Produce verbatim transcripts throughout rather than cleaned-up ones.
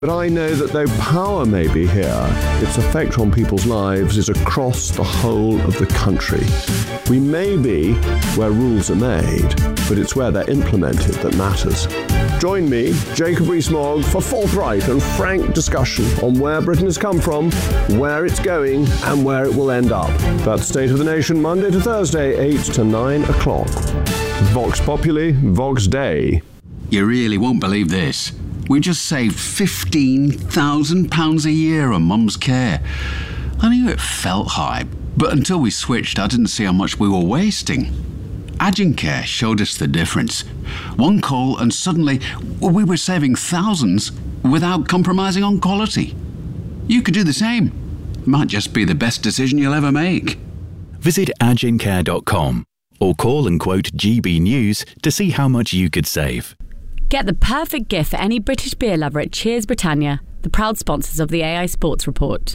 But I know that though power may be here, its effect on people's lives is across the whole of the country. We may be where rules are made, but it's where they're implemented that matters. Join me, Jacob Rees-Mogg, for forthright and frank discussion on where Britain has come from, where it's going, and where it will end up. That's State of the Nation, Monday to Thursday, eight to nine o'clock. Vox Populi, Vox Dei. You really won't believe this. We just saved fifteen thousand pounds a year on Mum's care. I knew it felt high, but until we switched, I didn't see how much we were wasting. Agincare showed us the difference. One call and suddenly we were saving thousands without compromising on quality. You could do the same. Might just be the best decision you'll ever make. Visit agincare dot com or call and quote G B News to see how much you could save. Get the perfect gift for any British beer lover at Cheers Britannia, the proud sponsors of the A I Sports Report.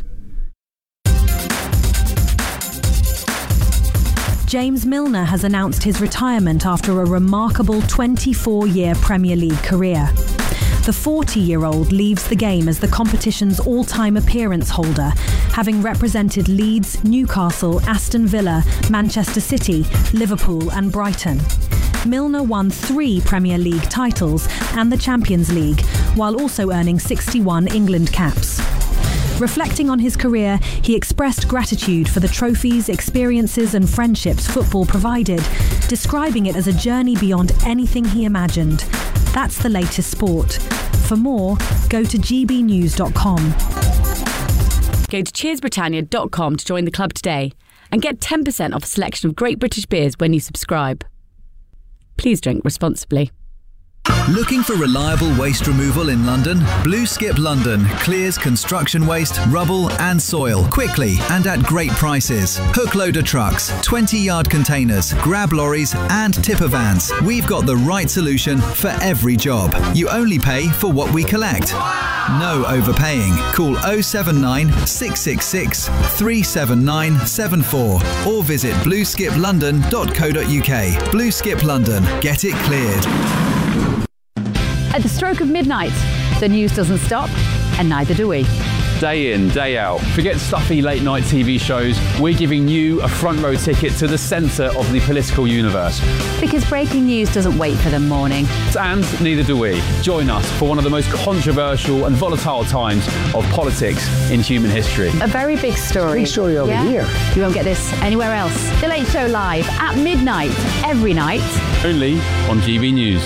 James Milner has announced his retirement after a remarkable twenty-four-year Premier League career. The forty-year-old leaves the game as the competition's all-time appearance holder, having represented Leeds, Newcastle, Aston Villa, Manchester City, Liverpool and Brighton. Milner won three Premier League titles and the Champions League, while also earning sixty-one England caps. Reflecting on his career, he expressed gratitude for the trophies, experiences and friendships football provided, describing it as a journey beyond anything he imagined. That's the latest sport. For more, go to g b news dot com. Go to cheers britannia dot com to join the club today and get ten percent off a selection of great British beers when you subscribe. Please drink responsibly. Looking for reliable waste removal in London? Blue Skip London clears construction waste, rubble and soil quickly and at great prices. Hook loader trucks, twenty-yard containers, grab lorries and tipper vans. We've got the right solution for every job. You only pay for what we collect. No overpaying. Call oh seven nine, six six six, three seven nine seven four or visit blue skip london dot co dot u k. Blue Skip London. Get it cleared. At the stroke of midnight, the news doesn't stop, and neither do we. Day in, day out. Forget stuffy late night T V shows. We're giving you a front row ticket to the centre of the political universe. Because breaking news doesn't wait for the morning. And neither do we. Join us for one of the most controversial and volatile times of politics in human history. A very big story. Big story over yeah? here. You won't get this anywhere else. The Late Show live at midnight, every night. Only on G B News.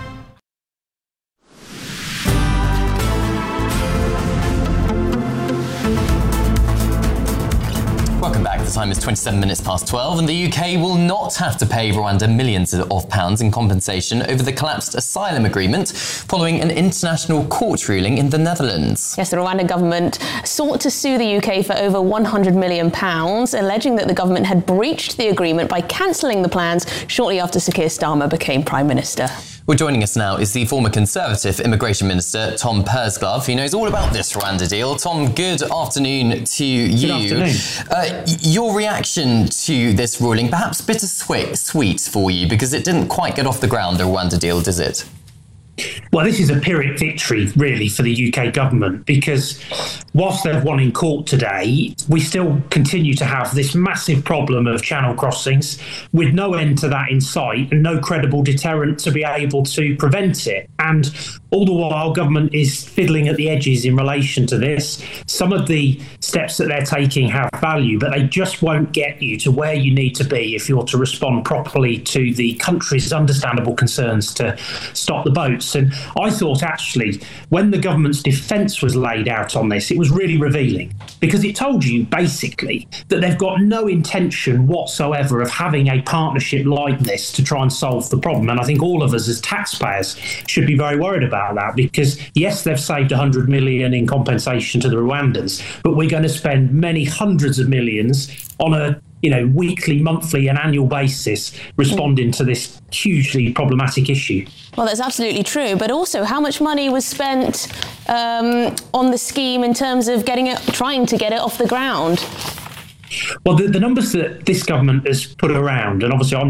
Welcome back. The time is twenty-seven minutes past twelve and the U K will not have to pay Rwanda millions of pounds in compensation over the collapsed asylum agreement following an international court ruling in the Netherlands. Yes, the Rwanda government sought to sue the U K for over one hundred million pounds, alleging that the government had breached the agreement by cancelling the plans shortly after Sir Keir Starmer became Prime Minister. Well, joining us now is the former Conservative Immigration Minister, Tom Pursglove, who knows all about this Rwanda deal. Tom, good afternoon to you. Good afternoon. Uh, your reaction to this ruling, perhaps bittersweet sweet for you, because it didn't quite get off the ground, the Rwanda deal, does it? Well, this is a Pyrrhic victory, really, for the U K government, because whilst they've won in court today, we still continue to have this massive problem of channel crossings with no end to that in sight and no credible deterrent to be able to prevent it. And all the while, government is fiddling at the edges in relation to this. Some of the steps that they're taking have value, but they just won't get you to where you need to be if you're to respond properly to the country's understandable concerns to stop the boats. And I thought, actually, when the government's defence was laid out on this, it was really revealing, because it told you, basically, that they've got no intention whatsoever of having a partnership like this to try and solve the problem. And I think all of us as taxpayers should be very worried about that, because, yes, they've saved one hundred million in compensation to the Rwandans, but we're going to spend many hundreds of millions on a you know, weekly, monthly and annual basis responding to this hugely problematic issue. Well, that's absolutely true. But also, how much money was spent um, on the scheme in terms of getting it, trying to get it off the ground? Well, the, the numbers that this government has put around, and obviously I'm not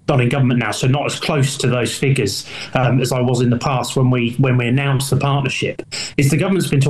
not in government now, so not as close to those figures um, as I was in the past when we when we announced the partnership, is the government's been talking